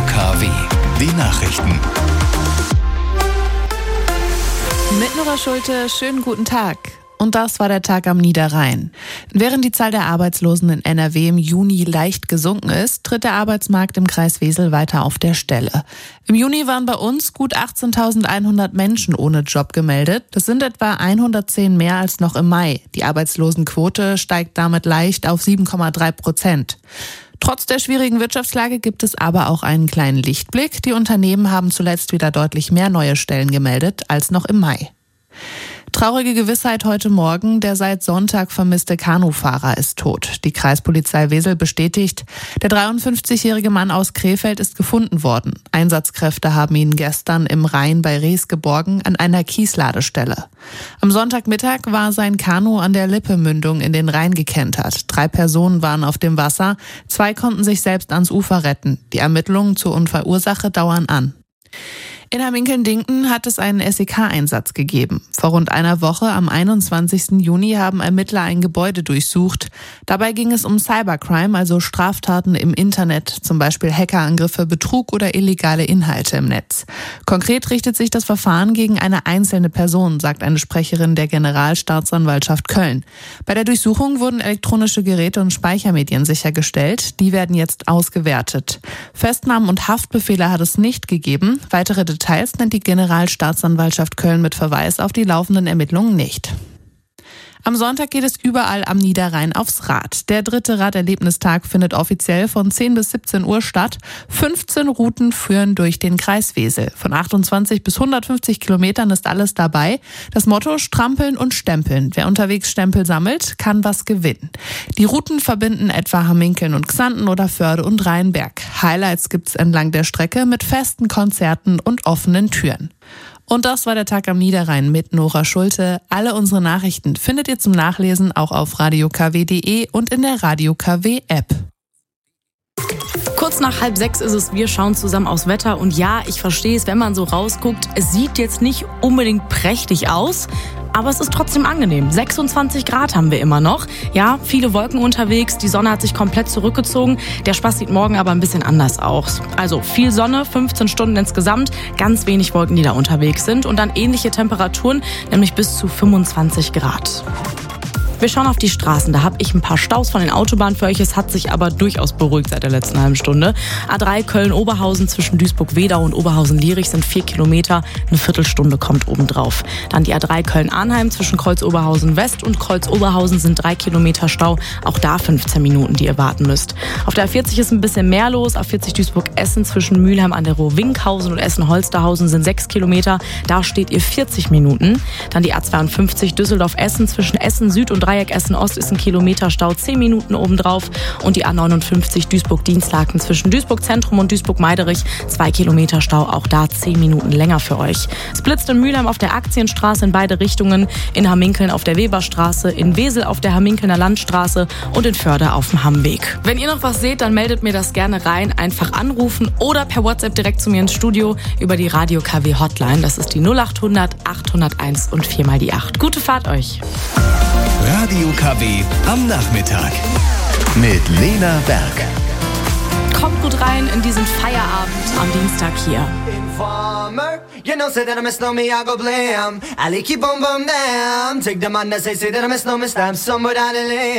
KW. Die Nachrichten. Mit Nora Schulte, schönen guten Tag. Und das war der Tag am Niederrhein. Während die Zahl der Arbeitslosen in NRW im Juni leicht gesunken ist, tritt der Arbeitsmarkt im Kreis Wesel weiter auf der Stelle. Im Juni waren bei uns gut 18.100 Menschen ohne Job gemeldet. Das sind etwa 110 mehr als noch im Mai. Die Arbeitslosenquote steigt damit leicht auf 7,3%. Trotz der schwierigen Wirtschaftslage gibt es aber auch einen kleinen Lichtblick. Die Unternehmen haben zuletzt wieder deutlich mehr neue Stellen gemeldet als noch im Mai. Traurige Gewissheit heute Morgen, der seit Sonntag vermisste Kanufahrer ist tot. Die Kreispolizei Wesel bestätigt, der 53-jährige Mann aus Krefeld ist gefunden worden. Einsatzkräfte haben ihn gestern im Rhein bei Rees geborgen an einer Kiesladestelle. Am Sonntagmittag war sein Kanu an der Lippemündung in den Rhein gekentert. 3 Personen waren auf dem Wasser, 2 konnten sich selbst ans Ufer retten. Die Ermittlungen zur Unfallursache dauern an. In Hamminkeln-Dinken hat es einen SEK-Einsatz gegeben. Vor rund einer Woche, am 21. Juni, haben Ermittler ein Gebäude durchsucht. Dabei ging es um Cybercrime, also Straftaten im Internet, zum Beispiel Hackerangriffe, Betrug oder illegale Inhalte im Netz. Konkret richtet sich das Verfahren gegen eine einzelne Person, sagt eine Sprecherin der Generalstaatsanwaltschaft Köln. Bei der Durchsuchung wurden elektronische Geräte und Speichermedien sichergestellt. Die werden jetzt ausgewertet. Festnahmen und Haftbefehle hat es nicht gegeben. Weitere Details nennt die Generalstaatsanwaltschaft Köln mit Verweis auf die laufenden Ermittlungen nicht. Am Sonntag geht es überall am Niederrhein aufs Rad. Der 3. Raderlebnistag findet offiziell von 10 bis 17 Uhr statt. 15 Routen führen durch den Kreis Wesel. Von 28 bis 150 Kilometern ist alles dabei. Das Motto: Strampeln und Stempeln. Wer unterwegs Stempel sammelt, kann was gewinnen. Die Routen verbinden etwa Hamminkeln und Xanten oder Förde und Rheinberg. Highlights gibt's entlang der Strecke mit festen Konzerten und offenen Türen. Und das war der Tag am Niederrhein mit Nora Schulte. Alle unsere Nachrichten findet ihr zum Nachlesen auch auf radiokw.de und in der Radio KW App. Kurz nach 5:30 ist es, wir schauen zusammen aufs Wetter und ja, ich verstehe es, wenn man so rausguckt, es sieht jetzt nicht unbedingt prächtig aus, aber es ist trotzdem angenehm. 26 Grad haben wir immer noch. Ja, viele Wolken unterwegs, die Sonne hat sich komplett zurückgezogen. Der Spaß sieht morgen aber ein bisschen anders aus. Also viel Sonne, 15 Stunden insgesamt, ganz wenig Wolken, die da unterwegs sind und dann ähnliche Temperaturen, nämlich bis zu 25 Grad. Wir schauen auf die Straßen. Da habe ich ein paar Staus von den Autobahnen für euch. Es hat sich aber durchaus beruhigt seit der letzten halben Stunde. A3 Köln-Oberhausen zwischen Duisburg-Wedau und Oberhausen-Lierich sind 4 Kilometer. Eine Viertelstunde kommt obendrauf. Dann die A3 Köln-Arnheim zwischen Kreuz-Oberhausen-West und Kreuz-Oberhausen sind 3 Kilometer Stau. Auch da 15 Minuten, die ihr warten müsst. Auf der A40 ist ein bisschen mehr los. A40 Duisburg-Essen zwischen Mülheim an der Ruhr-Winkhausen und Essen-Holsterhausen sind 6 Kilometer. Da steht ihr 40 Minuten. Dann die A52 Düsseldorf-Essen zwischen Essen-Süd und Dreieck Essen-Ost ist ein Kilometer Stau, 10 Minuten obendrauf. Und die A59 Duisburg-Dienstlaken zwischen Duisburg-Zentrum und Duisburg-Meiderich, 2 Kilometer Stau, auch da 10 Minuten länger für euch. Es blitzt in Mülheim auf der Aktienstraße in beide Richtungen, in Hamminkeln auf der Weberstraße, in Wesel auf der Hamminkelner Landstraße und in Förde auf dem Hammweg. Wenn ihr noch was seht, dann meldet mir das gerne rein. Einfach anrufen oder per WhatsApp direkt zu mir ins Studio über die Radio KW Hotline. Das ist die 0800 801 und 4 die 8. Gute Fahrt euch! Radio KW am Nachmittag mit Lena Berg. Kommt gut rein in diesen Feierabend am Dienstag hier. Informer, you know, say that I miss no me, I go blam. I keep on bum down. Take the man that say that I miss no me, stamp somewhere down the lane.